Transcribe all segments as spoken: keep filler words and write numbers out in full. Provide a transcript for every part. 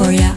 Euphoria.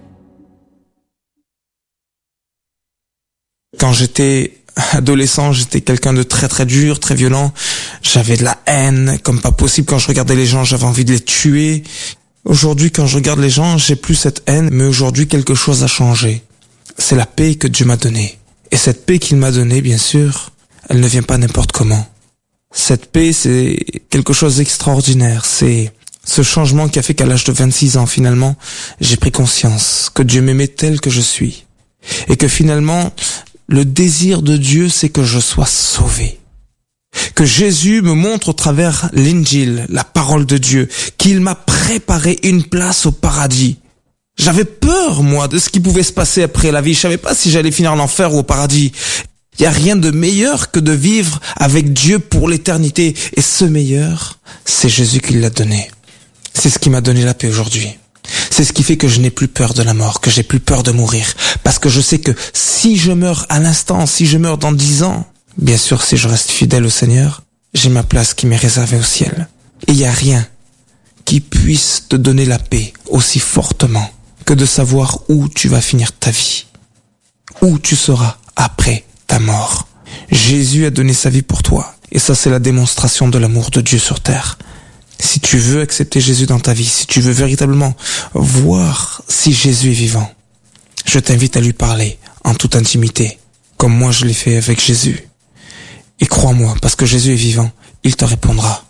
Quand j'étais adolescent, j'étais quelqu'un de très très dur, très violent. J'avais de la haine, comme pas possible. Quand je regardais les gens, j'avais envie de les tuer. Aujourd'hui, quand je regarde les gens, j'ai plus cette haine, mais aujourd'hui, quelque chose a changé. C'est la paix que Dieu m'a donnée. Et cette paix qu'il m'a donnée, bien sûr, elle ne vient pas n'importe comment. Cette paix, c'est quelque chose d'extraordinaire. C'est ce changement qui a fait qu'à l'âge de vingt-six ans, finalement, j'ai pris conscience que Dieu m'aimait tel que je suis. Et que finalement, le désir de Dieu, c'est que je sois sauvé. Que Jésus me montre au travers l'Injil, la parole de Dieu, qu'il m'a préparé une place au paradis. J'avais peur, moi, de ce qui pouvait se passer après la vie. Je savais pas si j'allais finir en enfer ou au paradis. Il y a rien de meilleur que de vivre avec Dieu pour l'éternité. Et ce meilleur, c'est Jésus qui l'a donné. C'est ce qui m'a donné la paix aujourd'hui. C'est ce qui fait que je n'ai plus peur de la mort, que j'ai plus peur de mourir. Parce que je sais que si je meurs à l'instant, si je meurs dans dix ans, bien sûr, si je reste fidèle au Seigneur, j'ai ma place qui m'est réservée au ciel. Et il n'y a rien qui puisse te donner la paix aussi fortement que de savoir où tu vas finir ta vie, où tu seras après ta mort. Jésus a donné sa vie pour toi. Et ça, c'est la démonstration de l'amour de Dieu sur terre. Si tu veux accepter Jésus dans ta vie, si tu veux véritablement voir si Jésus est vivant, je t'invite à lui parler en toute intimité, comme moi je l'ai fait avec Jésus. Et crois-moi, parce que Jésus est vivant, il te répondra.